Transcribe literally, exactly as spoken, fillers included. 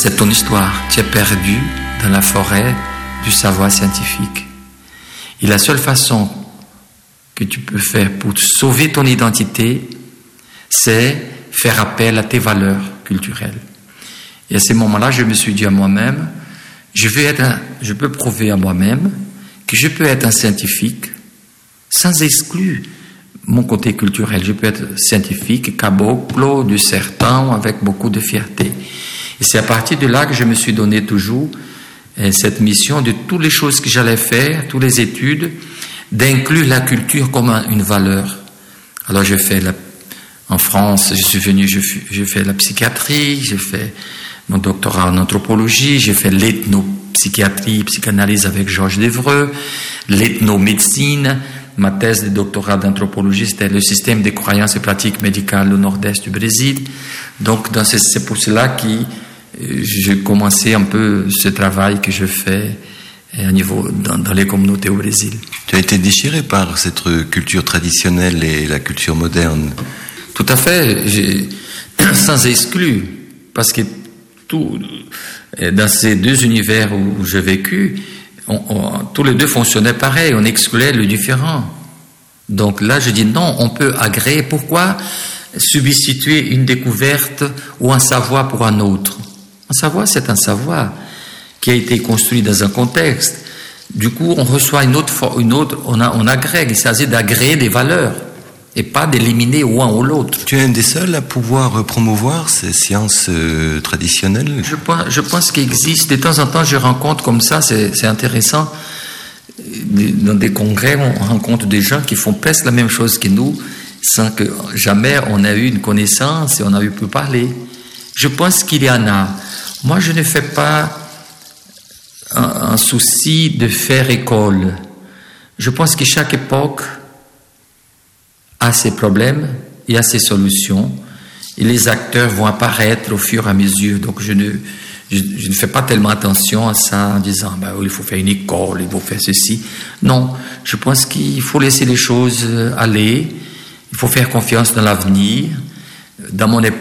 c'est ton histoire. Tu es perdu dans la forêt du savoir scientifique. Et la seule façon que tu peux faire pour sauver ton identité, c'est faire appel à tes valeurs culturelles. Et à ce moment-là, je me suis dit à moi-même, je vais être un, je peux prouver à moi-même que je peux être un scientifique sans exclure mon côté culturel. Je peux être scientifique, caboclo, du sertan, avec beaucoup de fierté. Et c'est à partir de là que je me suis donné toujours euh, cette mission de toutes les choses que j'allais faire, toutes les études, d'inclure la culture comme un, une valeur. Alors j'ai fait la, en France, je suis venu, j'ai fait la psychiatrie, j'ai fait mon doctorat en anthropologie, j'ai fait l'ethnopsychiatrie, psychanalyse avec Georges Devreux, l'ethnomédecine. Ma thèse de doctorat d'anthropologie, c'était le système des croyances et pratiques médicales au nord-est du Brésil. Donc, dans ce, c'est pour cela que j'ai commencé un peu ce travail que je fais à niveau, dans, dans les communautés au Brésil. Tu as été déchiré par cette culture traditionnelle et la culture moderne. Tout à fait, j'ai, sans exclure, parce que tout, dans ces deux univers où j'ai vécu, On, on, tous les deux fonctionnaient pareil, on excluait le différent. Donc là, je dis non, on peut agréer. Pourquoi substituer une découverte ou un savoir pour un autre? Un savoir, c'est un savoir qui a été construit dans un contexte. Du coup, on reçoit une autre, une autre on, a, on agrègue. Il s'agit d'agréer des valeurs et pas d'éliminer l'un ou l'autre. Tu es un des seuls à pouvoir promouvoir ces sciences euh, traditionnelles? Je pense, je pense qu'il existe. De temps en temps, je rencontre comme ça, c'est, c'est intéressant. Dans des congrès, on rencontre des gens qui font presque la même chose que nous, sans que jamais on a eu une connaissance et on a eu pu parler. Je pense qu'il y en a. Moi, je ne fais pas un, un souci de faire école. Je pense que chaque époque a ses problèmes et a ses solutions, et les acteurs vont apparaître au fur et à mesure. Donc je ne, je, je ne fais pas tellement attention à ça en disant ben, il faut faire une école, il faut faire ceci. Non, je pense qu'il faut laisser les choses aller, il faut faire confiance dans l'avenir. Dans mon époque,